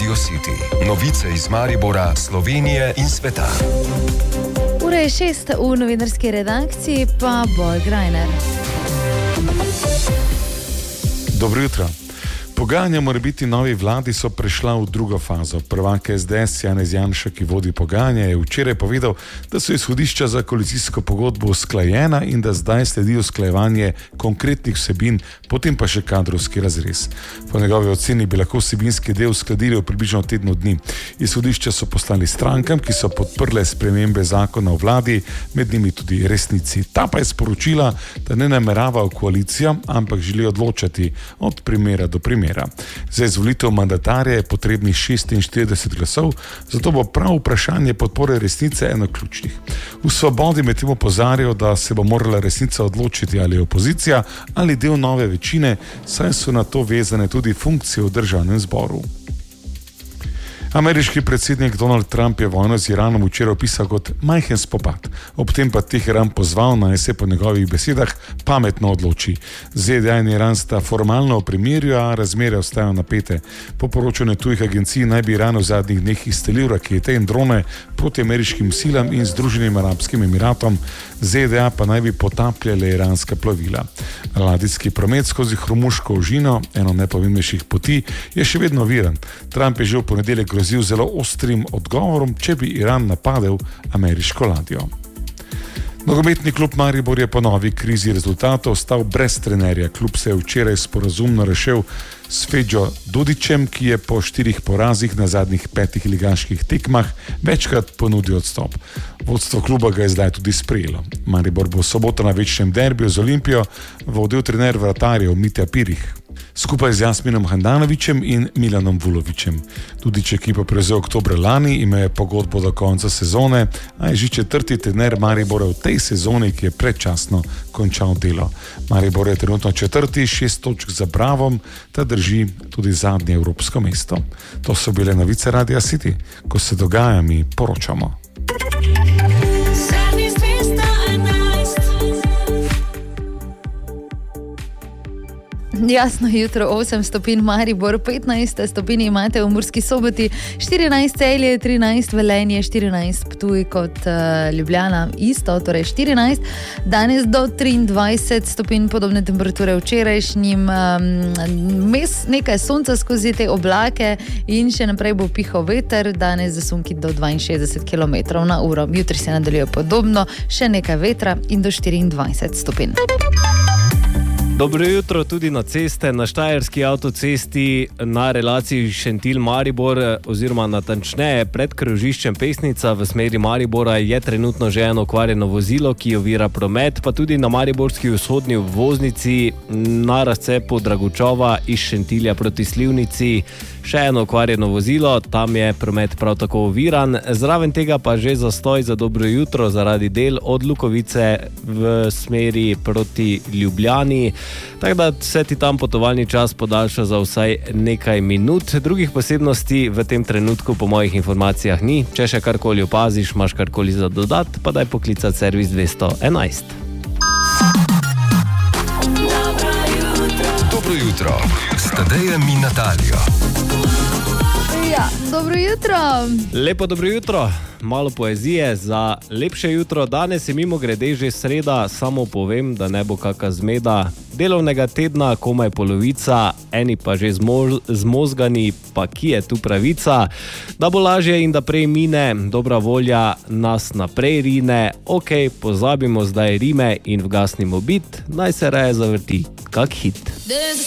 Radio City. Novice iz Maribora, Slovenije in sveta. Ura je 6, v novinarski redakciji pa Boj Grajner. Dobro jutro. Pogajanja morebiti novi vladi so prešla v drugo fazo. Prvak SDS Janez Janša, ki vodi pogajanja, je včeraj povedal, da so izhodišča za koalicijsko pogodbo usklajena in da zdaj sledi usklajevanje konkretnih vsebin, potem pa še kadrovski razrez. Po njegovi oceni bi lahko vsebinski del uskladili v približno tednu dni. Izhodišča so poslali strankam, ki so podprle spremembe zakona o vladi, med njimi tudi Resnici. Ta pa je sporočila, da ne namerava v koalicijo, ampak želi odločati od primera do primera. Za izvolitev mandatarja je potrebnih 46 glasov, zato bo prav vprašanje podpore Resnice eno ključnih. V Svobodi medtem opozarjajo, da se bo morala Resnica odločiti, ali je opozicija ali del nove večine, saj so na to vezane tudi funkcije v državnem zboru. Ameriški predsednik Donald Trump je vojno z Iranom včeraj opisal kot majhen spopad. Ob tem pa Teheran pozval, naj se po njegovih besedah pametno odloči. ZDA in Iran sta formalno v premirju, a razmere ostajajo napete. Po poročanju tujih agencij naj bi Iran v zadnjih dneh izstrelil rakete in drone proti ameriškim silam in Združenim arabskim emiratom. ZDA pa naj bi potapljale iranska plovila. Ladijski promet skozi Hormuško ožino, eno najpomembnejših poti, je še vedno viren. Trump je že v ponedeljek grozil zelo ostrim odgovorom, če bi Iran napadel ameriško ladjo. Nogometni klub Maribor je po novi krizi rezultatov ostal brez trenerja. Klub se je včeraj sporazumno rešil s Feđo Dudićem, ki je po 4 porazih na zadnjih 5 ligaških tekmah večkrat ponudil odstop. Vodstvo kluba ga je zdaj tudi sprejelo. Maribor bo v soboto na večnem derbiju z Olimpijo vodil trener vratarjev Mitja Pirih, skupaj z Jasminom Handanovićem in Milanom Vulovićem. Dudić ekipo prevzel oktobra lani, ima pogodbo do konca sezone, a je že 4. trener Maribora v tej sezoni, ki je predčasno končal delo. Maribor je trenutno 4., 6 točk za Bravom, ta drži tudi zadnje evropsko mesto. To so bile novice Radia City. Ko se dogaja, mi poročamo. Jasno jutro, 8 stopinj Maribor, 15 stopinj imate v Murski Soboti, 14 Celje, 13 Velenje, 14 Ptuj kot Ljubljana, isto, torej 14. Danes do 23 stopinj, podobne temperature včerajšnjim, mes nekaj sonca skozi te oblake in še naprej bo pihal veter, danes zasunki do 62 km/h. Jutri se nadaljuje podobno, še nekaj vetra in do 24 stopinj. Dobro jutro tudi na ceste, na Štajerski avtocesti na relaciji Šentilj-Maribor oziroma natančneje pred krožiščem Pesnica v smeri Maribora je trenutno že eno okvarjeno vozilo, ki ovira promet, pa tudi na mariborski vzhodni obvoznici na razcepu Dragučova iz Šentilja proti Slivnici še eno okvarjeno vozilo, tam je promet prav tako oviran, zraven tega pa že zastoj za dobro jutro zaradi del od Lukovice v smeri proti Ljubljani. Tako da se ti tam potovalni čas podaljša za vsaj nekaj minut. Drugih posebnosti v tem trenutku po mojih informacijah ni. Če še karkoli opaziš, imaš karkoli za dodat, pa daj poklicati servis 211. Dobro jutro, s Tadejem in Natalijo. Ja, dobro jutro. Lepo dobro jutro. Malo poezije za lepše jutro. Danes je mimogrede že sreda, samo povem, da ne bo kaka zmeda. Delovnega tedna komaj polovica, eni pa že zmozgani, pa ki je tu pravica. Da bo lažje in da prej mine, dobra volja nas naprej rine. Ok, pozabimo zdaj rime in vgasnimo bit, naj se raje zavrti kak hit.